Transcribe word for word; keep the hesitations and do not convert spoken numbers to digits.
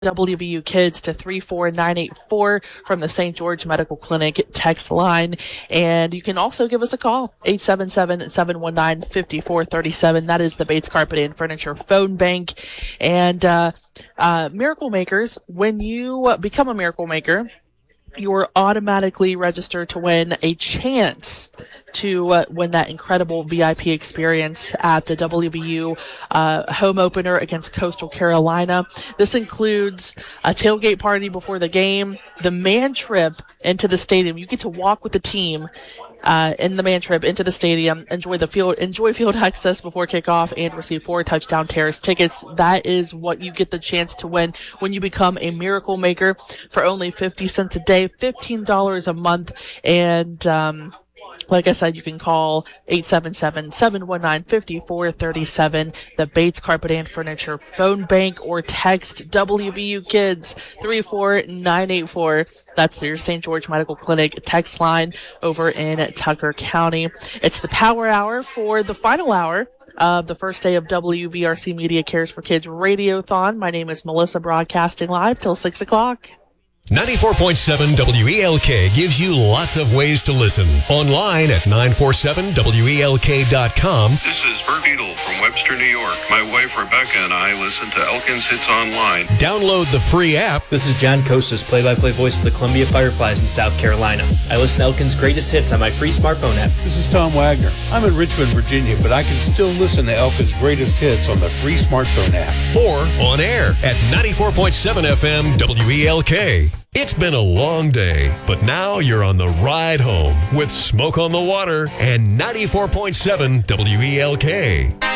W V U Kids to three four nine eight four from the Saint George Medical Clinic text line. And you can also give us a call, eight seven seven, seven one nine, five four three seven. That is the Bates Carpet and Furniture phone bank. And uh, uh, Miracle Makers, when you become a Miracle Maker, you're automatically registered to win a chance to uh, win that incredible V I P experience at the W V U uh, home opener against Coastal Carolina. This includes a tailgate party before the game, the man trip into the stadium. You get to walk with the team uh, in the man trip into the stadium, enjoy the field, enjoy field access before kickoff, and receive four touchdown terrace tickets. That is what you get the chance to win when you become a Miracle Maker for only fifty cents a day, fifteen dollars a month, and um, like I said, you can call eight seven seven, seven one nine, five four three seven, the Bates Carpet and Furniture phone bank, or text W V U Kids three four nine eight four. That's your Saint George Medical Clinic text line over in Tucker County. It's the power hour for the final hour of the first day of W V R C Media Cares for Kids Radiothon. My name is Melissa, broadcasting live till six o'clock. ninety-four point seven W E L K gives you lots of ways to listen. Online at nine four seven W E L K dot com. This is Bert Edel from Webster, New York. My wife Rebecca and I listen to Elkins Hits Online. Download the free app. This is John Kostas, play-by-play voice of the Columbia Fireflies in South Carolina. I listen to Elkins' greatest hits on my free smartphone app. This is Tom Wagner. I'm in Richmond, Virginia, but I can still listen to Elkins' greatest hits on the free smartphone app. Or on air at ninety-four point seven F M W E L K. It's been a long day, but now you're on the ride home with Smoke on the Water and ninety-four point seven W E L K.